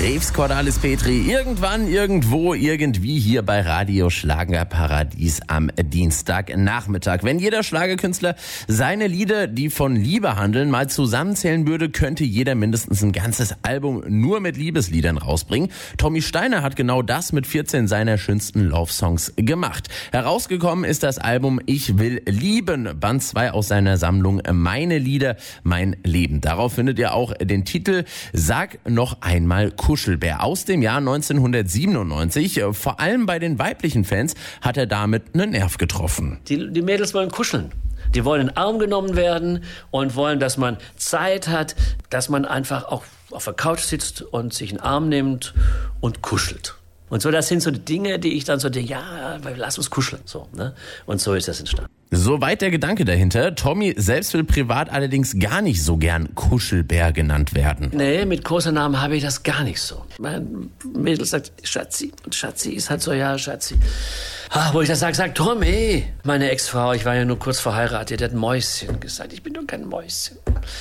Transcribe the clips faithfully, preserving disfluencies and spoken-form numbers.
Dave's Cordalis Petri. Irgendwann, irgendwo, irgendwie hier bei Radio Schlagerparadies am Dienstagnachmittag. Wenn jeder Schlagerkünstler seine Lieder, die von Liebe handeln, mal zusammenzählen würde, könnte jeder mindestens ein ganzes Album nur mit Liebesliedern rausbringen. Tommy Steiner hat genau das mit vierzehn seiner schönsten Love-Songs gemacht. Herausgekommen ist das Album Ich will lieben, Band zwei aus seiner Sammlung Meine Lieder, mein Leben. Darauf findet ihr auch den Titel Sag noch einmal Kuschelbär aus dem Jahr neunzehnhundertsiebenundneunzig. Vor allem bei den weiblichen Fans hat er damit einen Nerv getroffen. Die, die Mädels wollen kuscheln. Die wollen in den Arm genommen werden und wollen, dass man Zeit hat, dass man einfach auch auf der Couch sitzt und sich einen Arm nimmt und kuschelt. Und so, das sind so die Dinge, die ich dann so denke, ja, lass uns kuscheln. So, ne? Und so ist das entstanden. Soweit der Gedanke dahinter. Tommy selbst will privat allerdings gar nicht so gern Kuschelbär genannt werden. Nee, mit großer Namen habe ich das gar nicht so. Mein Mädel sagt Schatzi. Und Schatzi ist halt so, ja, Schatzi. Ah, wo ich das sage, sagt Tommy. Meine Ex-Frau, ich war ja nur kurz verheiratet, die hat Mäuschen gesagt. Ich bin doch kein Mäuschen.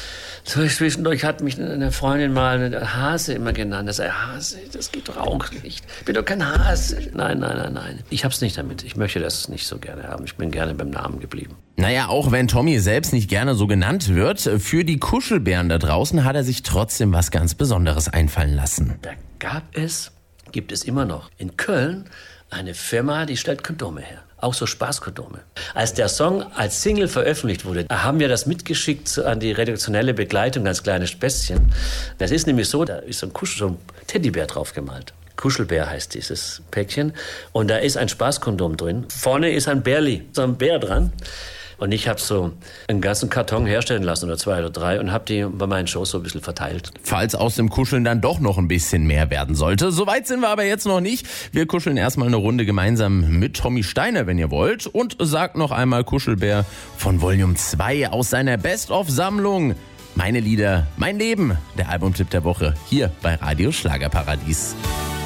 So zwischendurch hat mich eine Freundin mal eine Hase immer genannt. Das sei Hase, das geht doch auch nicht. Ich bin doch kein Hase. Nein, nein, nein, nein. Ich hab's nicht damit. Ich möchte das nicht so gerne haben. Ich bin gerne beim Namen geblieben. Naja, auch wenn Tommy selbst nicht gerne so genannt wird, für die Kuschelbären da draußen hat er sich trotzdem was ganz Besonderes einfallen lassen. Da gab es, gibt es immer noch, in Köln eine Firma, die stellt Kondome her. Auch so Spaßkondome. Als der Song als Single veröffentlicht wurde, haben wir das mitgeschickt an die redaktionelle Begleitung, ganz kleine Späßchen. Das ist nämlich so, da ist so ein, Kuschel, so ein Teddybär drauf gemalt. Kuschelbär heißt dieses Päckchen. Und da ist ein Spaßkondom drin. Vorne ist ein Bärli, so ein Bär dran. Und ich habe so einen ganzen Karton herstellen lassen oder zwei oder drei und habe die bei meinen Shows so ein bisschen verteilt. Falls aus dem Kuscheln dann doch noch ein bisschen mehr werden sollte. Soweit sind wir aber jetzt noch nicht. Wir kuscheln erstmal eine Runde gemeinsam mit Tommy Steiner, wenn ihr wollt. Und sagt noch einmal Kuschelbär von Volume zwei aus seiner Best-of-Sammlung. Meine Lieder, mein Leben. Der Albumtipp der Woche hier bei Radio Schlagerparadies.